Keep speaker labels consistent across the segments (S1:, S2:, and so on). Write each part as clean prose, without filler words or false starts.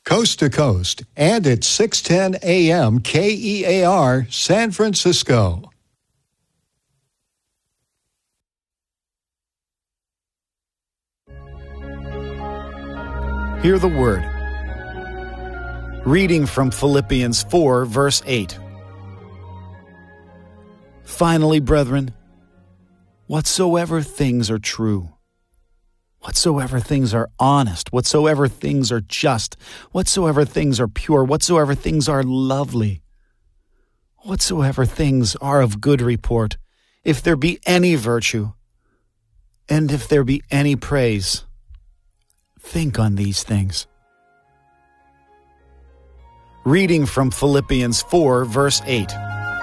S1: coast to coast, and at 610 AM KEAR, San Francisco.
S2: Hear the word. Reading from Philippians 4, verse 8. Finally, brethren, whatsoever things are true, whatsoever things are honest, whatsoever things are just, whatsoever things are pure, whatsoever things are lovely, whatsoever things are of good report, if there be any virtue, and if there be any praise, think on these things. Reading from Philippians 4, verse 8.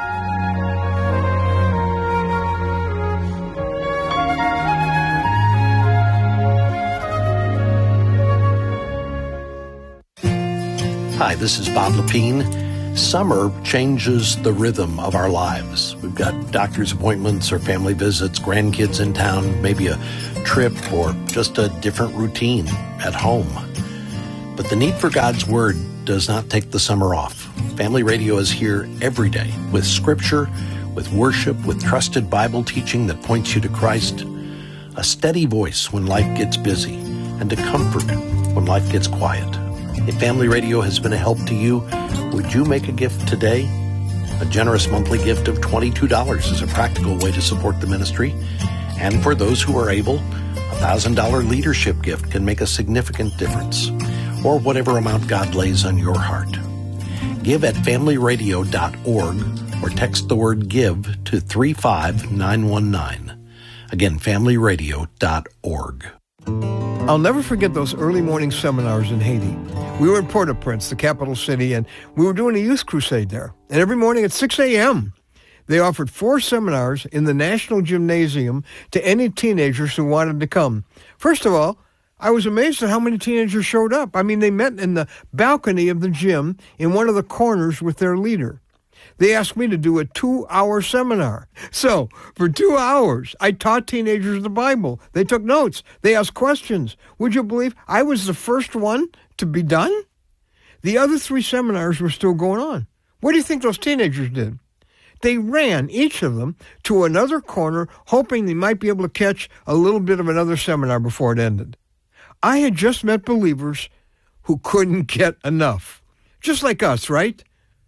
S3: Hi, this is Bob Lepine. Summer changes the rhythm of our lives. We've got doctor's appointments or family visits, grandkids in town, maybe a trip or just a different routine at home. But the need for God's Word does not take the summer off. Family Radio is here every day with scripture, with worship, with trusted Bible teaching that points you to Christ, a steady voice when life gets busy, and a comfort when life gets quiet. If Family Radio has been a help to you, would you make a gift today? A generous monthly gift of $22 is a practical way to support the ministry. And for those who are able, a $1,000 leadership gift can make a significant difference, or whatever amount God lays on your heart. Give at familyradio.org or text the word GIVE to 35919. Again, familyradio.org.
S4: I'll never forget those early morning seminars in Haiti. We were in Port-au-Prince, the capital city, and we were doing a youth crusade there. And every morning at 6 a.m., they offered 4 seminars in the National Gymnasium to any teenagers who wanted to come. First of all, I was amazed at how many teenagers showed up. I mean, they met in the balcony of the gym in one of the corners with their leader. They asked me to do a 2-hour seminar. So, for 2 hours, I taught teenagers the Bible. They took notes. They asked questions. Would you believe I was the first one to be done? The other 3 seminars were still going on. What do you think those teenagers did? They ran, each of them, to another corner, hoping they might be able to catch a little bit of another seminar before it ended. I had just met believers who couldn't get enough. Just like us, right?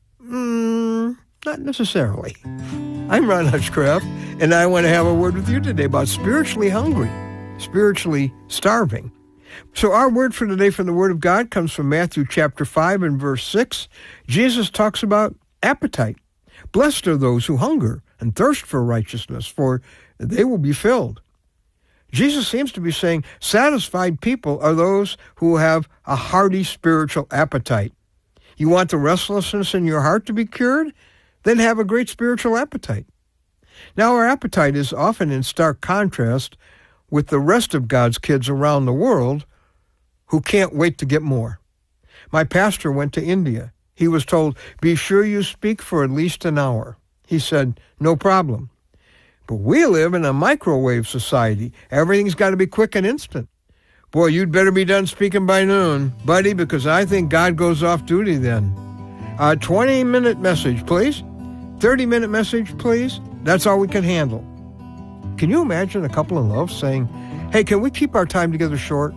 S4: Not necessarily. I'm Ron Hutchcraft, and I want to have a word with you today about spiritually hungry, spiritually starving. So our word for today from the Word of God comes from Matthew chapter 5 and verse 6. Jesus talks about appetite. Blessed are those who hunger and thirst for righteousness, for they will be filled. Jesus seems to be saying satisfied people are those who have a hearty spiritual appetite. You want the restlessness in your heart to be cured? Then have a great spiritual appetite. Now, our appetite is often in stark contrast with the rest of God's kids around the world who can't wait to get more. My pastor went to India. He was told, be sure you speak for at least an hour. He said, no problem. But we live in a microwave society. Everything's got to be quick and instant. Boy, you'd better be done speaking by noon, buddy, because I think God goes off duty then. A 20-minute message, please. 30-minute message, please. That's all we can handle. Can you imagine a couple in love saying, hey, can we keep our time together short?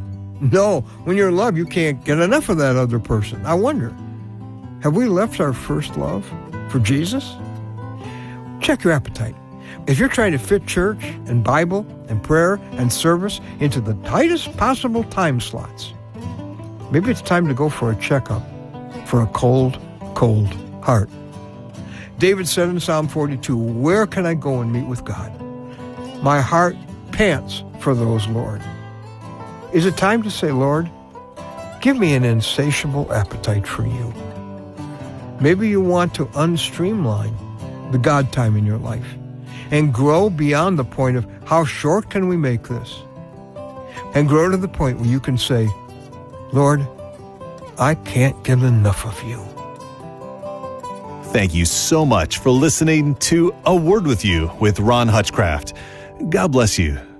S4: No, when you're in love, you can't get enough of that other person. I wonder, have we left our first love for Jesus? Check your appetite. If you're trying to fit church and Bible and prayer and service into the tightest possible time slots, maybe it's time to go for a checkup for a cold, cold heart. David said in Psalm 42, where can I go and meet with God? My heart pants for those, Lord. Is it time to say, Lord, give me an insatiable appetite for you? Maybe you want to unstreamline the God time in your life and grow beyond the point of how short can we make this, and grow to the point where you can say, Lord, I can't get enough of you.
S5: Thank you so much for listening to A Word With You with Ron Hutchcraft. God bless you.